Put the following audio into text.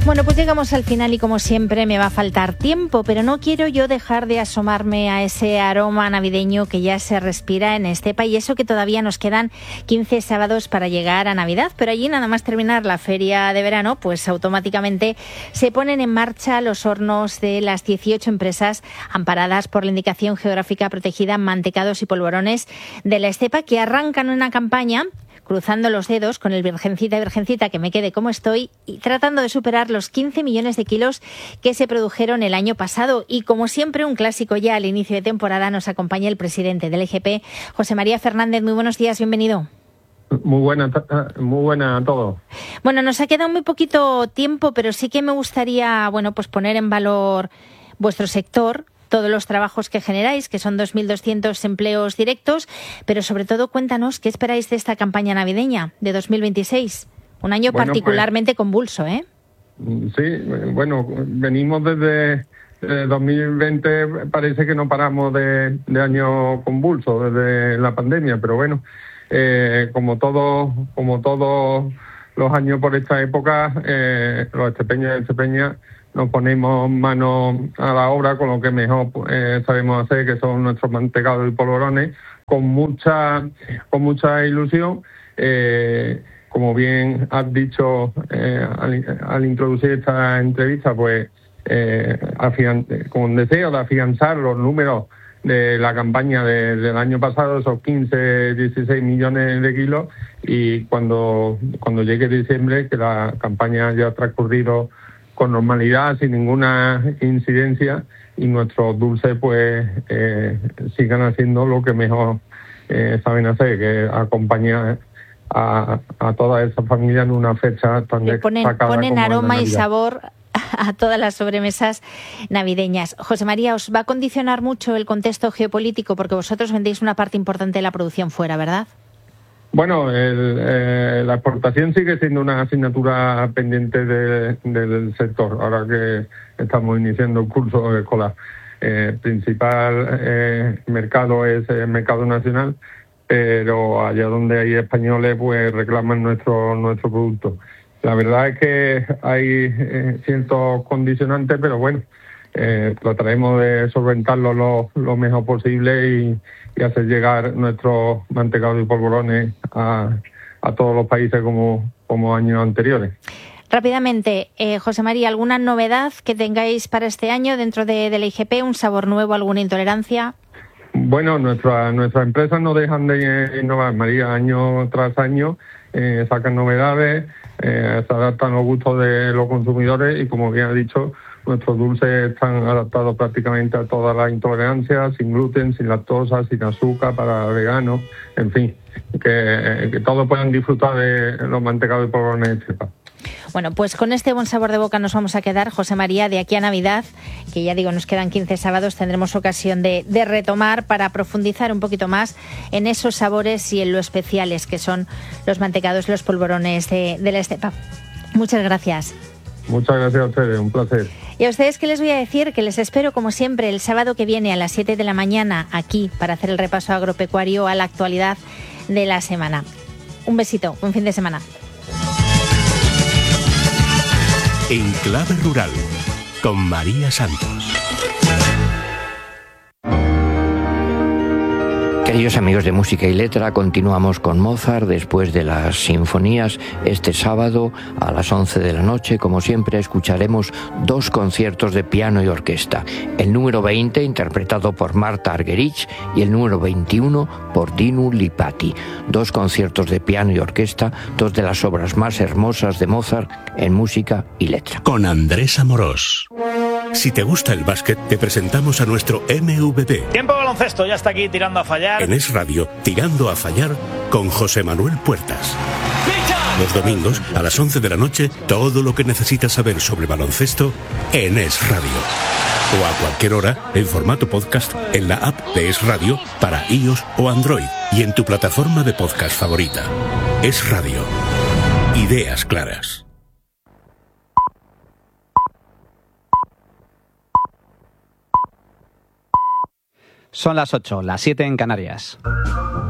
Bueno, pues llegamos al final y como siempre me va a faltar tiempo, pero no quiero yo dejar de asomarme a ese aroma navideño que ya se respira en Estepa, y eso que todavía nos quedan 15 sábados para llegar a Navidad, pero allí nada más terminar la feria de verano, pues automáticamente se ponen en marcha los hornos de las 18 empresas amparadas por la indicación geográfica protegida Mantecados y Polvorones de la Estepa, que arrancan una campaña cruzando los dedos con el Virgencita, que me quede como estoy, y tratando de superar los 15 millones de kilos que se produjeron el año pasado. Y como siempre, un clásico ya al inicio de temporada, nos acompaña el presidente del EGP, José María Fernández. Muy buenos días, bienvenido. Muy buena a todos. Bueno, nos ha quedado muy poquito tiempo, pero sí que me gustaría, pues poner en valor vuestro sector, todos los trabajos que generáis, que son 2.200 empleos directos, pero sobre todo cuéntanos qué esperáis de esta campaña navideña de 2026, un año particularmente convulso, ¿eh? Sí, venimos desde 2020, parece que no paramos de año convulso, desde la pandemia, pero bueno, como todos los años por esta época, los estepeños y estepeñas nos ponemos manos a la obra con lo que mejor sabemos hacer, que son nuestros mantecados y polvorones, con mucha ilusión. Como bien has dicho al introducir esta entrevista, pues con deseo de afianzar los números de la campaña del año pasado, esos 16 millones de kilos, y cuando llegue diciembre, que la campaña ya ha transcurrido con normalidad, sin ninguna incidencia, y nuestros dulces pues sigan haciendo lo que mejor saben hacer, que es acompañar a toda esa familia en una fecha tan destacada. Ponen como aroma la y Navidad. sabor a todas las sobremesas navideñas. José María, ¿os va a condicionar mucho el contexto geopolítico? Porque vosotros vendéis una parte importante de la producción fuera, ¿verdad? Bueno, la exportación sigue siendo una asignatura pendiente del sector, ahora que estamos iniciando el curso escolar. El principal mercado es el mercado nacional, pero allá donde hay españoles pues reclaman nuestro producto. La verdad es que hay ciertos condicionantes, pero bueno, trataremos de solventarlo lo mejor posible y hacer llegar nuestros mantecados y polvorones a todos los países como años anteriores. Rápidamente, José María, ¿alguna novedad que tengáis para este año dentro de la IGP? ¿Un sabor nuevo, alguna intolerancia? Bueno, nuestras empresas no dejan de innovar, María, año tras año, sacan novedades, se adaptan a los gustos de los consumidores y, como bien ha dicho, nuestros dulces están adaptados prácticamente a todas las intolerancias, sin gluten, sin lactosa, sin azúcar, para veganos, en fin, que todos puedan disfrutar de los mantecados y polvorones de Estepa. Bueno, pues con este buen sabor de boca nos vamos a quedar, José María. De aquí a Navidad, que ya digo, nos quedan 15 sábados, tendremos ocasión de retomar para profundizar un poquito más en esos sabores y en lo especiales que son los mantecados, los polvorones de la Estepa. Muchas gracias. Muchas gracias a ustedes, un placer. Y a ustedes, ¿qué les voy a decir? Que les espero, como siempre, el sábado que viene a las 7 de la mañana aquí para hacer el repaso agropecuario a la actualidad de la semana. Un besito, buen fin de semana. En Clave Rural, con María Santos. Queridos amigos de Música y Letra, continuamos con Mozart después de las sinfonías. Este sábado a las 11 de la noche, como siempre, escucharemos 2 conciertos de piano y orquesta. El número 20, interpretado por Marta Argerich, y el número 21 por Dinu Lipatti. 2 conciertos de piano y orquesta, 2 de las obras más hermosas de Mozart en Música y Letra. Con Andrés Amorós. Si te gusta el básquet, te presentamos a nuestro MVP. Tiempo baloncesto, ya está aquí tirando a fallar. En Es Radio, Tirando a Fallar, con José Manuel Puertas. Los domingos, a las 11 de la noche, todo lo que necesitas saber sobre baloncesto en Es Radio. O a cualquier hora, en formato podcast, en la app de Es Radio, para iOS o Android, y en tu plataforma de podcast favorita. Es Radio. Ideas claras. Son las 8, las 7 en Canarias.